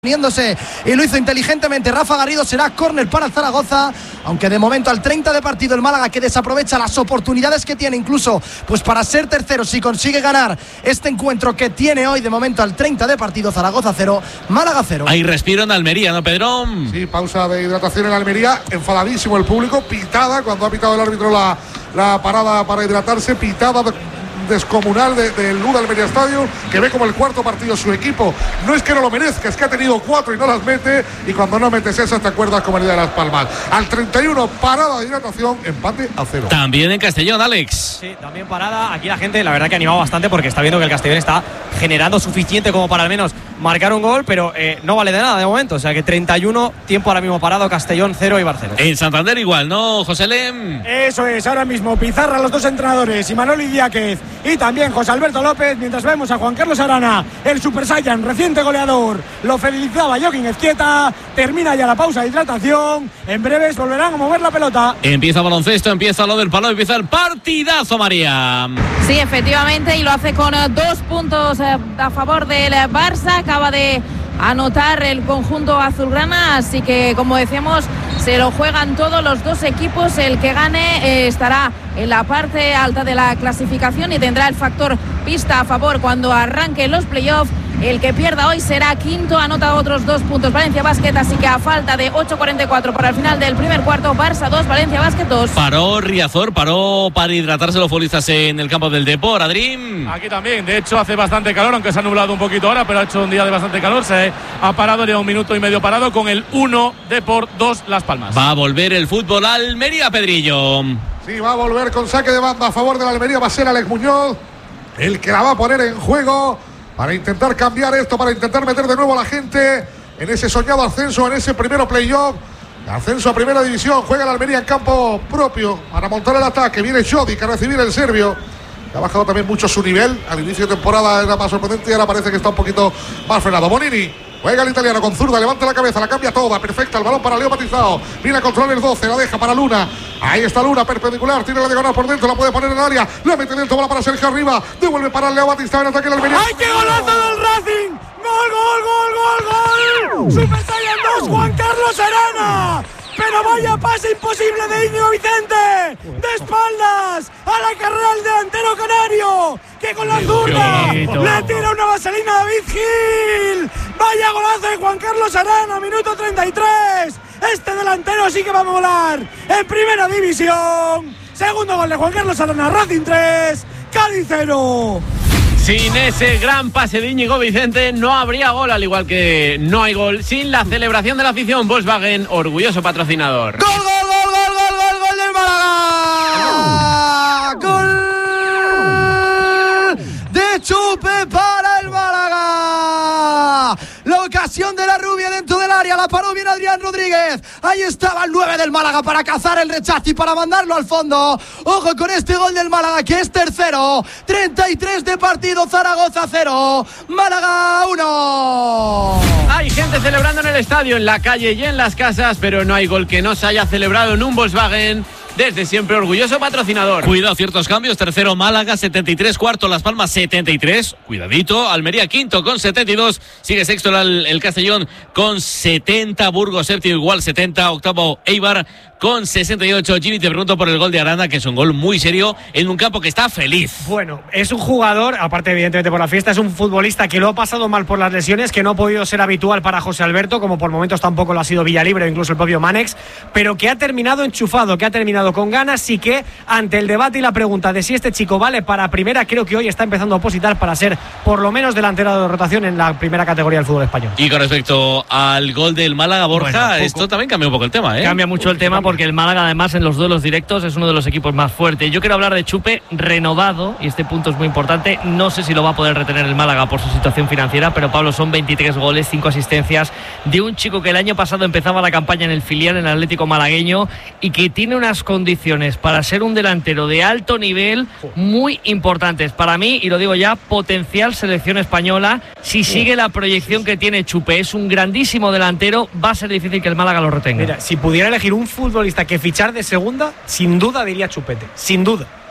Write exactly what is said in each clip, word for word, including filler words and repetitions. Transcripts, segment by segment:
Poniéndose y lo hizo inteligentemente Rafa Garrido. Será córner para el Zaragoza, aunque de momento al treinta de partido el Málaga, que desaprovecha las oportunidades que tiene incluso pues para ser tercero si consigue ganar este encuentro que tiene hoy. De momento al treinta de partido, Zaragoza cero, Málaga cero. Hay respiro en Almería, ¿no, Pedrón? Sí, pausa de hidratación en Almería. Enfadadísimo el público, pitada cuando ha pitado el árbitro la, la parada para hidratarse, pitada de, descomunal del de, de Luna Almería Estadio, que ve como el cuarto partido su equipo. No es que no lo merezca, es que ha tenido cuatro y no las mete, y cuando no metes esas te acuerdas como el día de Las Palmas. Al treinta y uno, parada de hidratación, empate a cero. También en Castellón, Alex. Sí, también parada. Aquí la gente, la verdad que ha animado bastante, porque está viendo que el Castellón está generando suficiente como para al menos marcar un gol, pero eh, no vale de nada de momento. O sea que treinta y uno, tiempo ahora mismo parado, Castellón cero y Barcelona. En Santander igual, ¿no, José Lem? Eso es, ahora mismo Pizarra, los dos entrenadores, y Manolo Idiáquez, y también José Alberto López, mientras vemos a Juan Carlos Arana, el Super Saiyan, reciente goleador. Lo felicitaba Joaquín Ezquieta. Termina ya la pausa de hidratación. En breves volverán a mover la pelota. Empieza baloncesto, empieza lo del palo, empieza el partidazo, María. Sí, efectivamente, y lo hace con dos puntos a favor del Barça. Acaba de anotar el conjunto azulgrana, así que, como decíamos, se lo juegan todos los dos equipos. El que gane eh, estará en la parte alta de la clasificación y tendrá el factor pista a favor cuando arranquen los playoffs. El que pierda hoy será quinto, anota otros dos puntos Valencia Basket, así que a falta de ocho cuarenta y cuatro para el final del primer cuarto, Barça dos, Valencia Basket dos. Paró Riazor, paró para hidratarse los futbolistas en el campo del Depor, Adrín. Aquí también, de hecho hace bastante calor, aunque se ha nublado un poquito ahora, pero ha hecho un día de bastante calor. Se ha parado, lleva un minuto y medio parado con el uno Depor, dos Las Palmas. Va a volver el fútbol a Almería, Pedrillo. Sí, va a volver con saque de banda a favor de la Almería. Va a ser Alex Muñoz el que la va a poner en juego para intentar cambiar esto, para intentar meter de nuevo a la gente en ese soñado ascenso, en ese primero playoff, ascenso a primera división. Juega la Almería en campo propio para montar el ataque. Viene Jodic a recibir el serbio. Ha bajado también mucho su nivel. Al inicio de temporada era más sorprendente y ahora parece que está un poquito más frenado. Bonini juega el italiano con zurda, levanta la cabeza, la cambia toda, perfecta, el balón para Leo Batizao, viene a controlar el doce, la deja para Luna, ahí está Luna, perpendicular, tiene la diagonal por dentro, la puede poner en el área, la mete dentro, bola para Sergio arriba, devuelve para Leo Batizao en ataque del Almería. ¡Ay, qué golazo del Racing! ¡Gol, gol, gol, gol, gol! ¡Super Saiyan dos, Juan Carlos Arana! Pero vaya pase imposible de Íñigo Vicente, de espaldas a la carrera del delantero canario, que con la zurda le tira una vaselina a David Gil. Vaya golazo de Juan Carlos Arana, minuto treinta y tres. Este delantero sí que va a volar en primera división. Segundo gol de Juan Carlos Arana, Racing tres, Cádiz cero. Sin ese gran pase de Íñigo Vicente no habría gol, al igual que no hay gol sin la celebración de la afición. Volkswagen, orgulloso patrocinador. ¡Gol, gol, gol, gol, gol, gol, gol del Málaga! ¡Gol de Chupe para el Málaga! La ocasión de la rubia dentro del área, la paró bien Adrián Rodríguez. Ahí estaba el nueve del Málaga para cazar el rechazo y para mandarlo al fondo. Ojo con este gol del Málaga, que es tercero. treinta y tres de partido, Zaragoza cero, Málaga uno. Hay gente celebrando en el estadio, en la calle y en las casas, pero no hay gol que no se haya celebrado en un Volkswagen. Desde siempre orgulloso patrocinador. Cuidado, ciertos cambios. Tercero Málaga, setenta y tres. Cuarto Las Palmas, setenta y tres. Cuidadito. Almería quinto con setenta y dos. Sigue sexto el, el Castellón con setenta. Burgos séptimo igual setenta. Octavo Eibar con sesenta y ocho. Jimmy, te pregunto por el gol de Arana, que es un gol muy serio en un campo que está feliz. Bueno, es un jugador, aparte evidentemente por la fiesta, es un futbolista que lo ha pasado mal por las lesiones, que no ha podido ser habitual para José Alberto, como por momentos tampoco lo ha sido Villalibre o incluso el propio Manex, pero que ha terminado enchufado, que ha terminado con ganas, y que ante el debate y la pregunta de si este chico vale para primera, creo que hoy está empezando a opositar para ser por lo menos delantero de rotación en la primera categoría del fútbol español. Y con respecto al gol del Málaga, Borja, bueno, esto también cambia un poco el tema, ¿eh? Cambia mucho el tema porque el Málaga, además, en los duelos directos es uno de los equipos más fuertes. Yo quiero hablar de Chupe renovado, y este punto es muy importante. No sé si lo va a poder retener el Málaga por su situación financiera, pero Pablo, son veintitrés goles, cinco asistencias de un chico que el año pasado empezaba la campaña en el filial, en el Atlético malagueño, y que tiene unas condiciones para ser un delantero de alto nivel muy importantes. Para mí, y lo digo ya, potencial selección española si sigue la proyección que tiene Chupe. Es un grandísimo delantero, va a ser difícil que el Málaga lo retenga. Mira, si pudiera elegir un futbolista que fichar de segunda, sin duda diría Chupete, sin duda.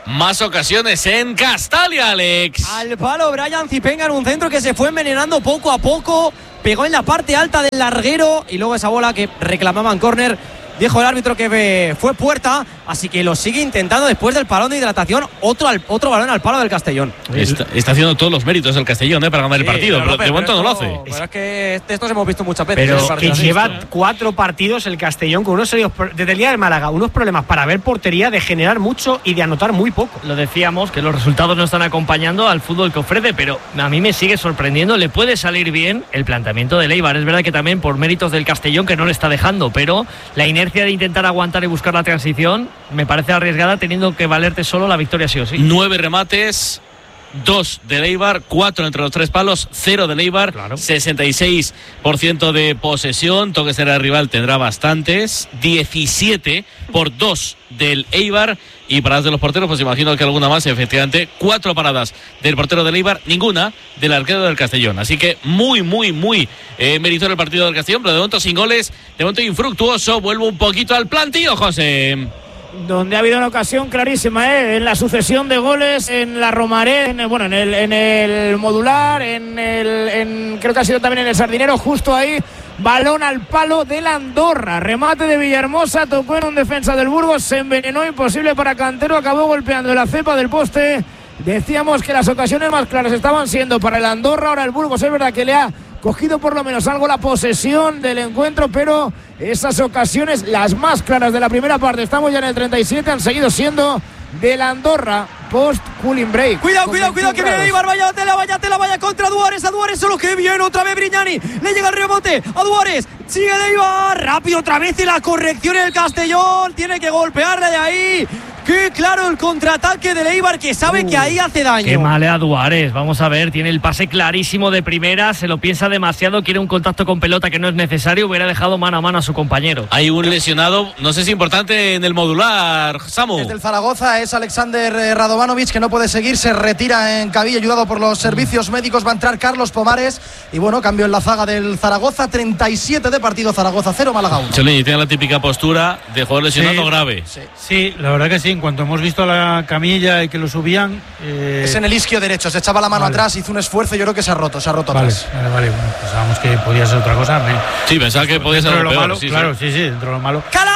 Más ocasiones en Castalia, Alex. Al palo Brian Zipenga en un centro que se fue envenenando poco a poco. Pegó en la parte alta del larguero y luego esa bola que reclamaban córner. Dijo el árbitro que fue puerta, así que lo sigue intentando después del parón de hidratación. Otro, al, otro balón al palo del Castellón. Está, está haciendo todos los méritos el Castellón, ¿eh? Para ganar sí, el partido, pero, pero de momento no lo hace. Pero es que estos hemos visto muchas veces. Pero que lleva esto, ¿eh? cuatro partidos el Castellón con unos serios, desde el día del Málaga, unos problemas para ver portería, de generar mucho y de anotar muy poco. Lo decíamos, que los resultados no están acompañando al fútbol que ofrece, pero a mí me sigue sorprendiendo. Le puede salir bien el planteamiento de Eibar. Es verdad que también por méritos del Castellón, que no le está dejando, pero la inercia de intentar aguantar y buscar la transición me parece arriesgada, teniendo que valerte solo la victoria sí o sí. Nueve remates, dos de Eibar, cuatro entre los tres palos, cero de Eibar, claro. sesenta y seis por ciento de posesión. Toque será el rival, tendrá bastantes, diecisiete por dos del Eibar. Y paradas de los porteros, pues imagino que alguna más, efectivamente. Cuatro paradas del portero del Eibar, ninguna del arquero del Castellón. Así que muy, muy, muy eh, meritorio el partido del Castellón, pero de momento sin goles, de momento infructuoso. Vuelvo un poquito al plantillo, José. Donde ha habido una ocasión clarísima, ¿eh? En la sucesión de goles, en la Romaré, en el, bueno, en el, en el modular, en el, en, creo que ha sido también en el Sardinero, justo ahí. Balón al palo del Andorra, remate de Villahermosa, tocó en un defensa del Burgos, se envenenó, imposible para Cantero, acabó golpeando la cepa del poste. Decíamos que las ocasiones más claras estaban siendo para el Andorra, ahora el Burgos es verdad que le ha cogido por lo menos algo la posesión del encuentro, pero esas ocasiones, las más claras de la primera parte, estamos ya en el treinta y siete, han seguido siendo del Andorra post cooling break. Cuidado, cuidado, cuidado, que viene Eibar, vaya tela, vaya tela, vaya contra Duárez, a Duárez solo que bien, otra vez Brignani, le llega el rebote a Duárez, sigue de Eibar, rápido otra vez y la corrección en el Castellón, tiene que golpearle de ahí. Qué claro el contraataque del Eibar, que sabe uh, que ahí hace daño. Qué mal a Duárez, vamos a ver, tiene el pase clarísimo de primera, se lo piensa demasiado, quiere un contacto con pelota que no es necesario, hubiera dejado mano a mano a su compañero. Hay un lesionado, no sé si importante en el modular, Samu. Desde el Zaragoza es Alexander Radovanovic, que no puede seguir, se retira en Cabilla ayudado por los servicios médicos, va a entrar Carlos Pomares y bueno, cambio en la zaga del Zaragoza, treinta y siete de partido, Zaragoza cero, Málaga uno. Chelini tiene la típica postura de jugador lesionado sí, grave. Sí. sí, la verdad que sí. En cuanto hemos visto la camilla y que lo subían, eh... es en el isquio derecho, se echaba la mano vale. atrás, hizo un esfuerzo, yo creo que se ha roto, se ha roto vale, atrás. Vale, vale, bueno, pensábamos que podía ser otra cosa. Me... Sí, pensaba que podía ser lo peor, malo, sí, claro, sí. sí, sí, dentro de lo malo. ¡Cala!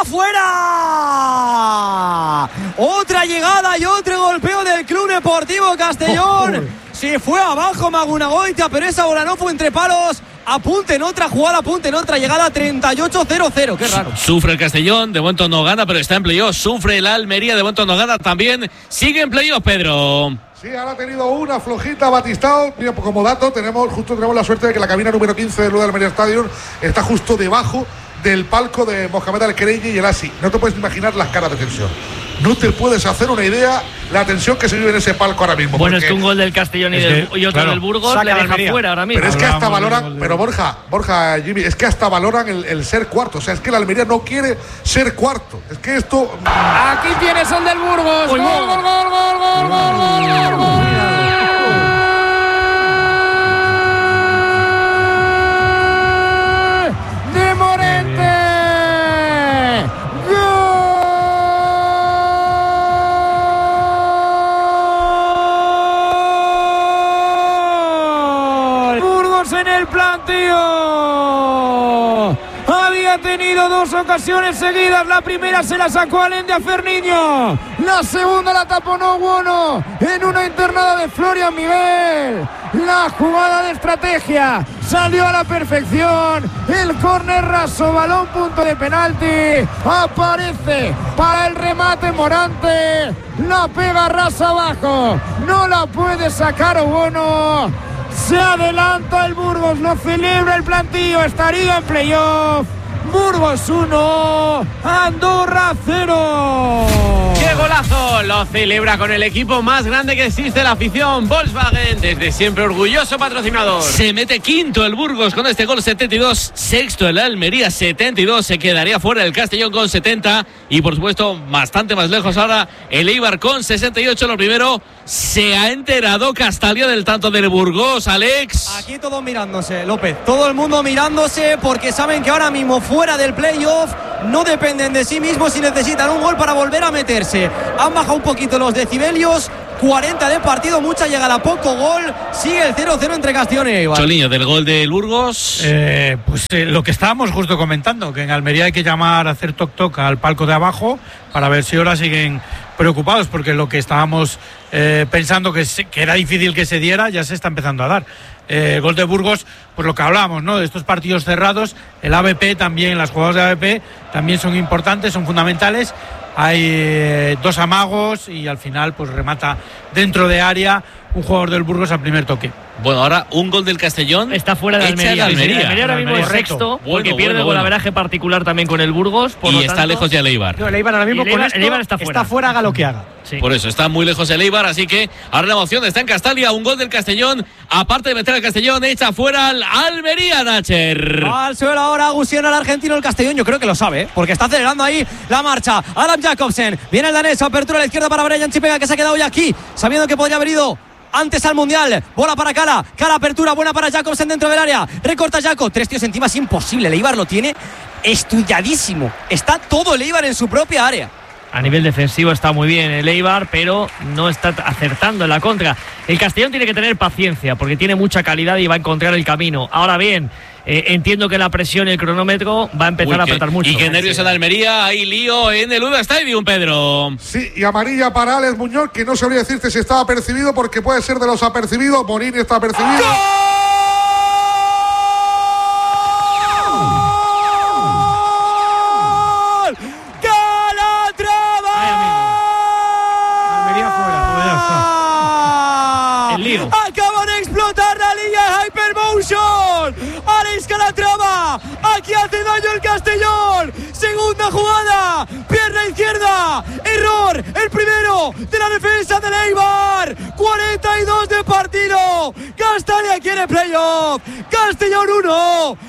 ¡Fuera! Otra llegada y otro golpeo del Club Deportivo Castellón. Se fue abajo Magunagoitia, pero esa bola no fue entre palos. Apunte en otra jugada, apunte en otra llegada, treinta y ocho cero cero, qué raro. Sufre el Castellón, de momento no gana, pero está en playoff. Sufre el Almería, de momento no gana también. Sigue en playoff, Pedro. Sí, ahora ha tenido una flojita Batistao. Mira, como dato, tenemos justo tenemos la suerte de que la cabina número quince del Almería Stadium está justo debajo del palco de Mohamed Al-Kereyi y el Asi. No te puedes imaginar las caras de tensión. No te puedes hacer una idea la tensión que se vive en ese palco ahora mismo. Bueno, es que un gol del Castellón y, del, que, y otro claro, del Burgos le deja fuera ahora mismo. Pero es que hasta valoran, pero Borja, Borja, Jimmy, es que hasta valoran el, el ser cuarto. O sea, es que la Almería no quiere ser cuarto. Es que esto... Aquí tienes el del Burgos. Gol, gol, gol, gol, gol, gol, gol, gol, gol. De Morente. En el planteo había tenido dos ocasiones seguidas, la primera se la sacó Alende a Ferniño, la segunda la taponó Buono en una internada de Florian Miguel. La jugada de estrategia salió a la perfección, el córner raso, balón punto de penalti, aparece para el remate Morante, la pega rasa abajo, no la puede sacar Buono. Se adelanta el Burgos, lo celebra el plantillo, estaría en playoff. Burgos uno, Andorra cero. ¡Qué golazo! Lo celebra con el equipo más grande que existe, la afición Volkswagen, desde siempre orgulloso patrocinador. Se mete quinto el Burgos con este gol, setenta y dos, sexto el Almería, setenta y dos, se quedaría fuera el Castellón con setenta y por supuesto bastante más lejos ahora el Eibar con sesenta y ocho. Lo primero, se ha enterado Castalia del tanto del Burgos, Alex. Aquí todos mirándose, López, todo el mundo mirándose porque saben que ahora mismo fuera del playoff no dependen de sí mismos y necesitan un gol para volver a meterse. Han bajado un poquito los decibelios. cuarenta de partido, mucha llegada, poco gol. Sigue el cero cero entre Castellón y Eibar. Choliño, del gol del Burgos. Eh, pues eh, lo que estábamos justo comentando, que en Almería hay que llamar a hacer toc toc al palco de abajo para ver si ahora siguen preocupados, porque lo que estábamos eh, pensando que, se, que era difícil que se diera ya se está empezando a dar. Eh, gol de Burgos, pues lo que hablábamos, ¿no? De estos partidos cerrados, el A B P también, las jugadas de A B P también son importantes, son fundamentales. Hay eh, dos amagos y al final pues remata dentro de área un jugador del Burgos al primer toque. Bueno, ahora un gol del Castellón. Está fuera de Almería. De Almería. Sí, Almería ahora mismo es sexto, bueno, porque pierde bueno, el golaveraje bueno. particular también con el Burgos. Por y lo está tanto, lejos ya el Eibar. No, el Eibar ahora mismo el Eibar, con esto el Eibar está fuera. Está fuera, haga lo que haga. Sí. Por eso, está muy lejos el Eibar, así que ahora la emoción está en Castalia. Un gol del Castellón, aparte de meter al Castellón, echa fuera al Almería, Nacher. Al suelo ahora Gusiano, el argentino, el Castellón. Yo creo que lo sabe, ¿eh? Porque está acelerando ahí la marcha. Adam Jacobsen, viene el danés, apertura a la izquierda para Brian Chipega, que se ha quedado ya aquí, sabiendo que podría haber ido antes al Mundial. Bola para Cala, Cala apertura, buena para Jacobsen dentro del área, recorta Jacob, tres tíos encima, es imposible. El Eibar lo tiene estudiadísimo, está todo el Eibar en su propia área. A nivel defensivo está muy bien el Eibar, pero no está acertando en la contra. El Castellón tiene que tener paciencia porque tiene mucha calidad y va a encontrar el camino. Ahora bien, eh, entiendo que la presión y el cronómetro va a empezar Uy, a apretar que, mucho. Y que nervios en Almería, hay lío en el U D A Stadium, Pedro. Sí, y amarilla para Alex Muñoz, que no sabría decirte si estaba apercibido porque puede ser de los apercibidos. Morini está apercibido. ¡Gol! Acaba de explotar la línea Hypermotion. Alex Calatrava. Aquí hace daño el Castellón. Segunda jugada. Pierna izquierda. Error. El primero de la defensa del Eibar. cuarenta y dos de partido. Castalia quiere playoff. Castellón uno.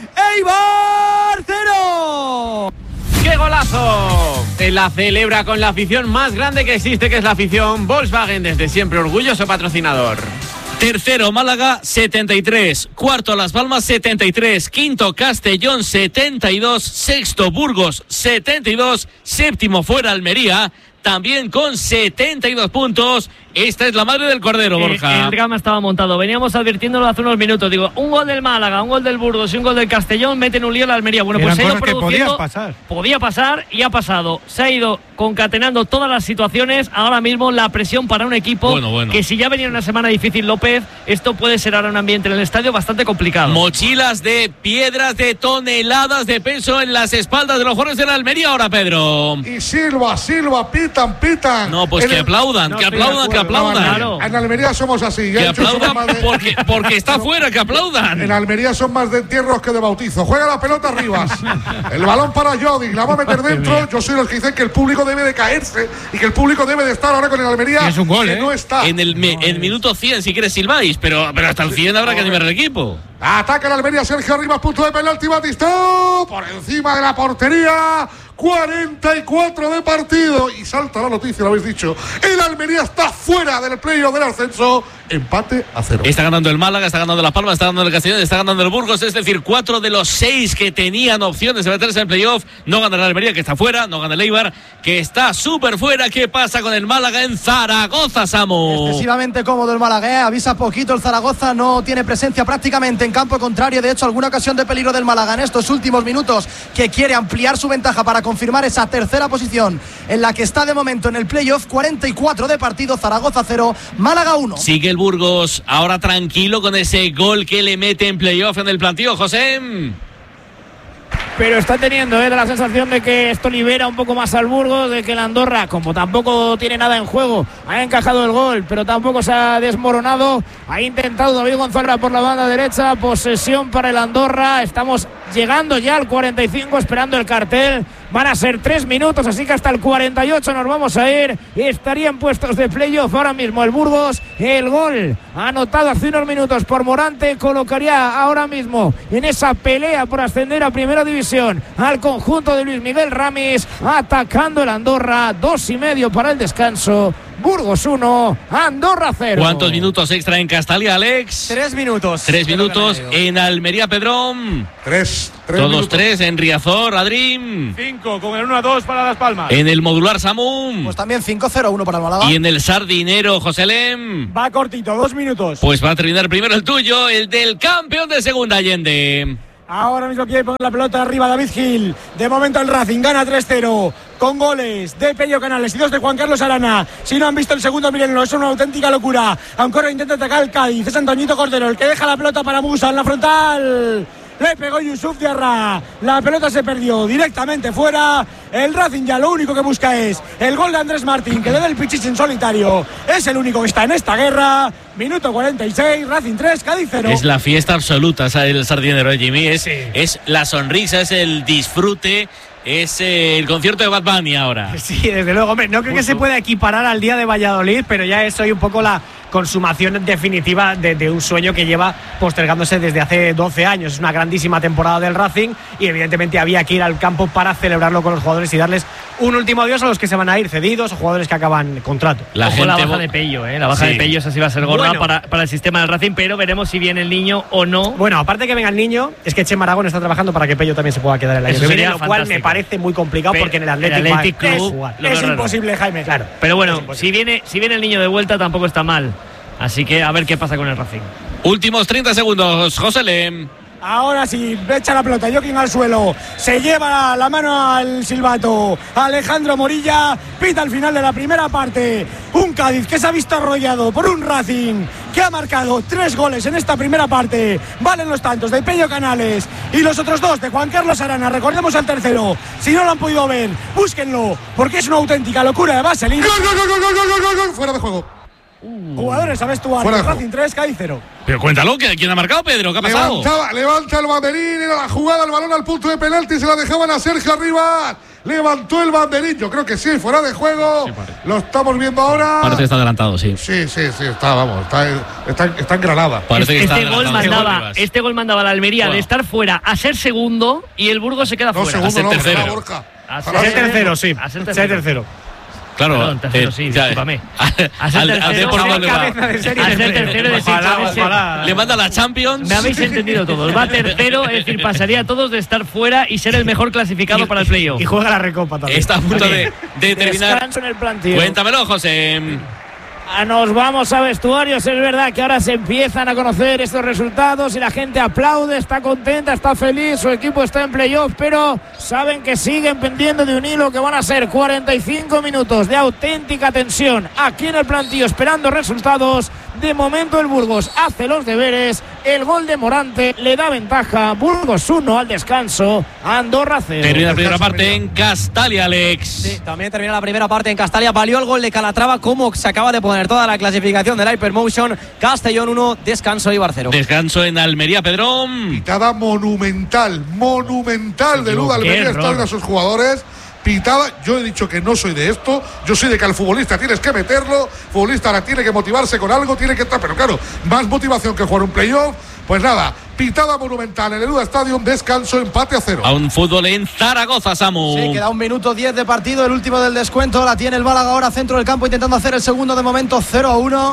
Eibar cero. ¡Qué golazo! La celebra con la afición más grande que existe, que es la afición Volkswagen, desde siempre orgulloso patrocinador. Tercero Málaga setenta y tres, cuarto Las Palmas setenta y tres, quinto Castellón setenta y dos, sexto Burgos setenta y dos, séptimo fuera Almería, también con setenta y dos puntos. Esta es la madre del Cordero, Borja. El, el drama estaba montado. Veníamos advirtiéndolo hace unos minutos. Digo, un gol del Málaga, un gol del Burgos y un gol del Castellón meten un lío en la Almería. Bueno, pues se ha ido produciendo. Pasar. Podía pasar y ha pasado. Se ha ido concatenando todas las situaciones. Ahora mismo la presión para un equipo bueno, bueno. que si ya venía una semana difícil, López, esto puede ser ahora un ambiente en el estadio bastante complicado. Mochilas de piedras de toneladas de peso en las espaldas de los jugadores de la Almería ahora, Pedro. Y Silva, Silva, pitan, pitan. No, pues en que el... aplaudan, no, que aplaudan, que aplaudan. Claro. En Almería somos así. Que aplaudan de... porque, porque está fuera, que aplaudan. En Almería son más de entierros que de bautizo. Juega la pelota Rivas. El balón para Jodi, la va a meter dentro. Yo soy los que dicen que el público debe de caerse y que el público debe de estar ahora con el Almería. Y es un gol, que ¿eh? no está. En el, me, el minuto cien, si quieres silbáis, pero, pero hasta el cien habrá que animar el equipo. Ataca el Almería, Sergio Rivas, punto de penalti, Batistó por encima de la portería. cuarenta y cuatro de partido y salta la noticia, lo habéis dicho. El Almería está fuera del playoff del ascenso. Empate a cero. Está ganando el Málaga, está ganando Las Palmas, está ganando el Castellón, está ganando el Burgos. Es decir, cuatro de los seis que tenían opciones de meterse en el playoff. No gana el Almería, que está fuera. No gana el Eibar, que está súper fuera. ¿Qué pasa con el Málaga en Zaragoza, Samu? Excesivamente cómodo el Málaga, ¿eh? Avisa poquito el Zaragoza. No tiene presencia prácticamente en campo contrario. De hecho, alguna ocasión de peligro del Málaga en estos últimos minutos, que quiere ampliar su ventaja para confirmar esa tercera posición en la que está de momento en el playoff. Cuarenta y cuatro de partido. Zaragoza cero, Málaga uno. Sigue el Burgos ahora tranquilo con ese gol que le mete en playoff en el plantío, José. Pero está teniendo ¿eh? la sensación de que esto libera un poco más al Burgos, de que el Andorra, como tampoco tiene nada en juego, ha encajado el gol, pero tampoco se ha desmoronado. Ha intentado David González por la banda derecha, posesión para el Andorra. Estamos llegando ya al cuarenta y cinco, esperando el cartel. Van a ser tres minutos, así que hasta el cuarenta y ocho nos vamos a ir. Estarían puestos de playoff ahora mismo el Burgos. El gol anotado hace unos minutos por Morante colocaría ahora mismo en esa pelea por ascender a Primera División al conjunto de Luis Miguel Ramis, atacando el Andorra. Dos y medio para el descanso. Burgos uno, Andorra cero. ¿Cuántos minutos extra en Castalia, Alex? Tres minutos. Tres minutos en Almería, Pedrón. Tres. tres Todos minutos. tres en Riazor, Adrim. Cinco, con el uno a dos para Las Palmas. En el modular Samum. Pues también cinco cero uno para el Málaga. Y en el Sardinero, José Lem. Va cortito, dos minutos. Pues va a terminar primero el tuyo, el del campeón de segunda, Allende. Ahora mismo quiere poner la pelota arriba David Gil. De momento el Racing gana tres cero con goles de Pello Canales y dos de Juan Carlos Arana. Si no han visto el segundo, mírenlo, es una auténtica locura. Aunque ahora intenta atacar el Cádiz. Es Antoñito Cordero el que deja la pelota para Musa en la frontal. Le pegó Yusuf Diarra. La pelota se perdió directamente fuera. El Racing ya lo único que busca es el gol de Andrés Martín, que le da el pichis en solitario. Es el único que está en esta guerra. Minuto cuarenta y seis, Racing tres, Cádiz cero. Es la fiesta absoluta, o sea, el Sardinero de Jimmy. Es, sí. es la sonrisa, es el disfrute. Es eh, el concierto de Bad Bunny ahora. Sí, desde luego. Hombre, no creo que se pueda equiparar al día de Valladolid, pero ya es hoy un poco la consumación definitiva de, de un sueño que lleva postergándose desde hace doce años. Es una grandísima temporada del Racing y evidentemente había que ir al campo para celebrarlo con los jugadores y darles un último adiós a los que se van a ir cedidos o jugadores que acaban contrato. La, Ojo, la baja de Pello, ¿eh? La baja sí. de Pello, esa sí va a ser gorda bueno, para, para el sistema del Racing, pero veremos si viene el niño o no. Bueno, aparte que venga el niño, es que Chema Aragón está trabajando para que Pello también se pueda quedar el año que viene, lo cual me parece muy complicado pero, porque en el Athletic, el Athletic Club es, es imposible, Jaime. Claro. Pero bueno, si viene, si viene el niño de vuelta tampoco está mal. Así que a ver qué pasa con el Racing. Últimos treinta segundos, José Lem. Ahora sí, echa la pelota, Joaquín al suelo, se lleva la mano al silbato, Alejandro Morilla, pita al final de la primera parte, un Cádiz que se ha visto arrollado por un Racing que ha marcado tres goles en esta primera parte, valen los tantos de Pello Canales y los otros dos de Juan Carlos Arana, recordemos al tercero, si no lo han podido ver, búsquenlo, porque es una auténtica locura de Vaselín. ¡Gol, gol, gol, gol, gol, gol, gol! Fuera de juego. Uh. Jugadores, ¿sabes tú? Racing tres, Cádiz cero. Pero cuéntalo, ¿quién ha marcado, Pedro? ¿Qué ha pasado? Levantaba, levanta el banderín, era la jugada, el balón al punto de penalti y se la dejaban a Sergio Arribas. Levantó el banderín, yo creo que sí, fuera de juego. Sí, lo estamos viendo ahora. Parece que está adelantado, sí. Sí, sí, sí, está, vamos, está, está, está en Granada. Parece que este, está gol mandaba, este gol mandaba a la Almería bueno. de estar fuera a ser segundo y el Burgos se queda no, fuera. Segundo, a ser no, tercero. Borja. A ser, a ser tercero, sí. A ser tercero. tercero. Claro, Perdón, tercero, eh, sí, discúlpame. A ser tercero, a ser tercero de seis. Le manda la Champions. Me habéis entendido todos. Va tercero, es decir, pasaría a todos de estar fuera y ser el mejor clasificado y, para el playoff. Y juega la Recopa también. Está a punto de, de terminar. Descanso en el plantío. Cuéntamelo, José. Nos vamos a vestuarios, es verdad que ahora se empiezan a conocer estos resultados y la gente aplaude, está contenta, está feliz, su equipo está en playoff, pero saben que siguen pendiendo de un hilo que van a ser cuarenta y cinco minutos de auténtica tensión aquí en el plantío esperando resultados. De momento el Burgos hace los deberes, el gol de Morante le da ventaja, Burgos uno al descanso, Andorra cero. Termina la primera parte en Castalia, Alex. Sí, también termina la primera parte en Castalia, valió el gol de Calatrava como se acaba de poner toda la clasificación del Hypermotion. Castellón uno, descanso Eibar cero. Descanso en Almería, Pedrón. Pitada monumental, monumental de Luz Almería, están a sus jugadores. Pitada, yo he dicho que no soy de esto, yo soy de que al futbolista tienes que meterlo, futbolista ahora tiene que motivarse con algo, tiene que estar, pero claro, más motivación que jugar un playoff. Pues nada, pitada monumental en el Uda Stadium, descanso, empate a cero. A un fútbol en Zaragoza, Samu. Sí, queda un minuto diez de partido, el último del descuento, la tiene el Málaga ahora centro del campo intentando hacer el segundo de momento, cero a uno.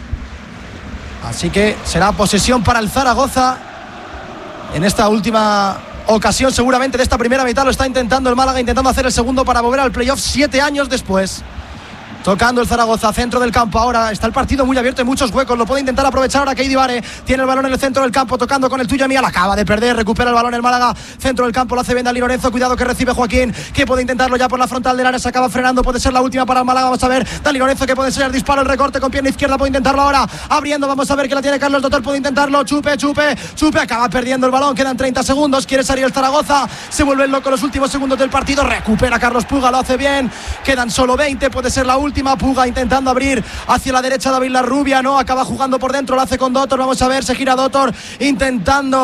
Así que será posesión para el Zaragoza en esta última ocasión seguramente de esta primera mitad. Lo está intentando el Málaga, intentando hacer el segundo para volver al playoff siete años después. Tocando el Zaragoza, centro del campo. Ahora está el partido muy abierto, hay muchos huecos. Lo puede intentar aprovechar ahora Keidi Bare. Tiene el balón en el centro del campo, tocando con el tuyo mía. La acaba de perder, recupera el balón el Málaga. Centro del campo, lo hace bien Dani Lorenzo. Cuidado que recibe Joaquín, que puede intentarlo ya por la frontal del área. Se acaba frenando, puede ser la última para el Málaga. Vamos a ver, Dani Lorenzo que puede ser el disparo, el recorte con pierna izquierda. Puede intentarlo ahora, abriendo. Vamos a ver que la tiene Carlos Doctor. Puede intentarlo, chupe, chupe, chupe. Acaba perdiendo el balón, quedan treinta segundos. Quiere salir el Zaragoza, se vuelve loco los últimos segundos del partido. Recupera Carlos Puga, lo hace bien. Quedan solo veinte, puede ser la última. Puga intenta intentando abrir hacia la derecha David Larrubia, no, acaba jugando por dentro, lo hace con Dotor, vamos a ver, se gira Dotor intentando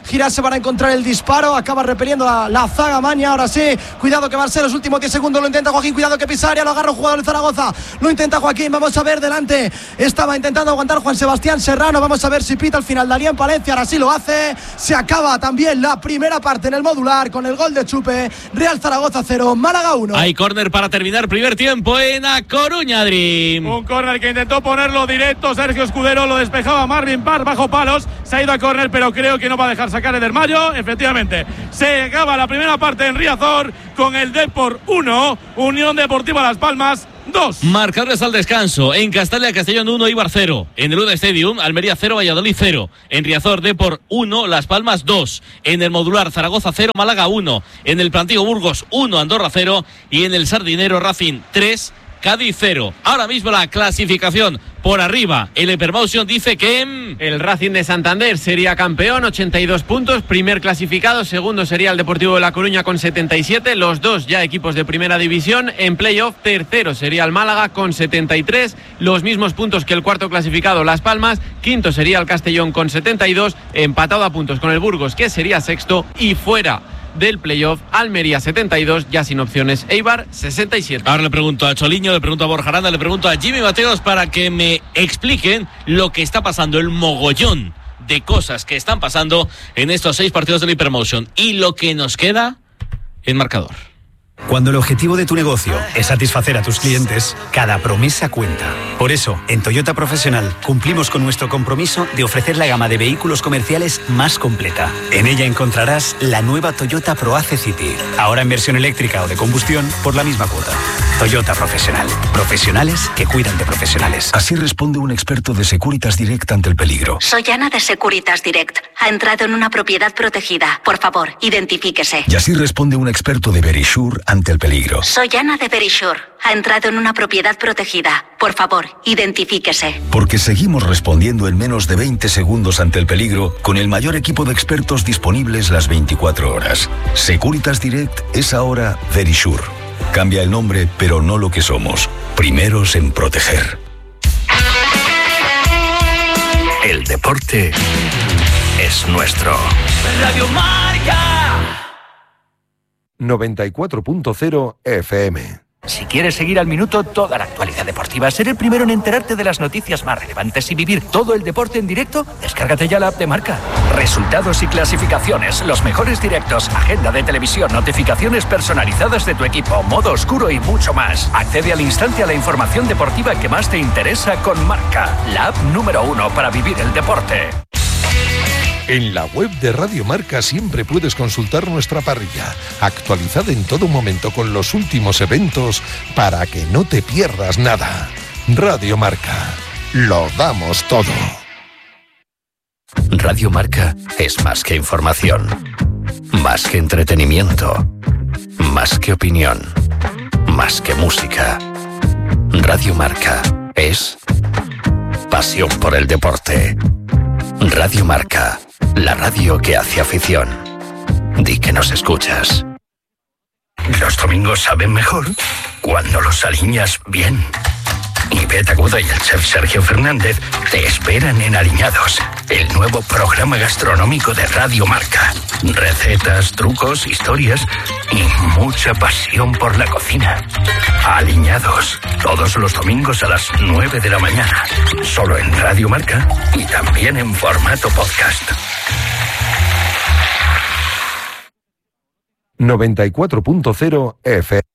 girarse para encontrar el disparo, acaba repeliendo la, la zaga Maña, ahora sí, cuidado que va a ser los últimos diez segundos, lo intenta Joaquín, cuidado que Pisaria, lo agarra un jugador de Zaragoza, lo intenta Joaquín, vamos a ver delante, estaba intentando aguantar Juan Sebastián Serrano, vamos a ver si pita al final Darío en Palencia, ahora sí lo hace, se acaba también la primera parte en el modular con el gol de Chupe, Real Zaragoza cero, Málaga uno. Hay córner para terminar primer tiempo en A Coruña, Adri. Un córner que intentó ponerlo directo Sergio Escudero, lo despejaba Marvin Parr bajo palos, se ha ido a córner, pero creo que no va a dejar sacar Eder Mayo. Efectivamente, se acaba la primera parte en Riazor con el Depor uno, Unión Deportiva Las Palmas dos. Marcadores al descanso. En Castalia, Castellón uno, Eibar cero. En el U D Stadium, Almería cero, Valladolid cero. En Riazor, Depor uno, Las Palmas dos. En el modular, Zaragoza cero, Málaga uno. En el Plantío, Burgos uno, Andorra cero. Y en el Sardinero, Racing tres, Cádiz cero. Ahora mismo la clasificación por arriba. El Hypermotion dice que el Racing de Santander sería campeón, ochenta y dos puntos, primer clasificado, segundo sería el Deportivo de La Coruña con setenta y siete, los dos ya equipos de primera división. En playoff, tercero sería el Málaga con setenta y tres, los mismos puntos que el cuarto clasificado Las Palmas, quinto sería el Castellón con setenta y dos, empatado a puntos con el Burgos, que sería sexto, y fuera del playoff, Almería setenta y dos, ya sin opciones, Eibar sesenta y siete. Ahora le pregunto a Choliño, le pregunto a Borja Aranda, le pregunto a Jimmy Mateos para que me expliquen lo que está pasando, el mogollón de cosas que están pasando en estos seis partidos del Hypermotion y lo que nos queda en marcador. Cuando el objetivo de tu negocio es satisfacer a tus clientes, cada promesa cuenta. Por eso, en Toyota Profesional cumplimos con nuestro compromiso de ofrecer la gama de vehículos comerciales más completa. En ella encontrarás la nueva Toyota ProAce City, ahora en versión eléctrica o de combustión por la misma cuota. Toyota Profesional. Profesionales que cuidan de profesionales. Así responde un experto de Securitas Direct ante el peligro. Soy Ana de Securitas Direct. Ha entrado en una propiedad protegida. Por favor, identifíquese. Y así responde un experto de Verisure ante el peligro. Soy Ana de Verisure. Ha entrado en una propiedad protegida. Por favor, identifíquese. Porque seguimos respondiendo en menos de veinte segundos ante el peligro con el mayor equipo de expertos disponibles las veinticuatro horas. Securitas Direct es ahora Verisure. Cambia el nombre, pero no lo que somos. Primeros en proteger. El deporte es nuestro. Radio Marca noventa y cuatro punto cero F M. Si quieres seguir al minuto toda la actualidad deportiva, ser el primero en enterarte de las noticias más relevantes y vivir todo el deporte en directo, descárgate ya la app de Marca. Resultados y clasificaciones, los mejores directos, agenda de televisión, notificaciones personalizadas de tu equipo, modo oscuro y mucho más. Accede al instante a la información deportiva que más te interesa con Marca, la app número uno para vivir el deporte. En la web de Radio Marca siempre puedes consultar nuestra parrilla, actualizada en todo momento con los últimos eventos para que no te pierdas nada. Radio Marca, lo damos todo. Radio Marca es más que información, más que entretenimiento, más que opinión, más que música. Radio Marca es pasión por el deporte. Radio Marca, la radio que hace afición. Di que nos escuchas. Los domingos saben mejor cuando los aliñas bien. Ivette Agudo y el chef Sergio Fernández te esperan en Aliñados, el nuevo programa gastronómico de Radio Marca. Recetas, trucos, historias y mucha pasión por la cocina. Aliñados, todos los domingos a las nueve de la mañana, solo en Radio Marca y también en formato podcast. noventa y cuatro punto cero F M.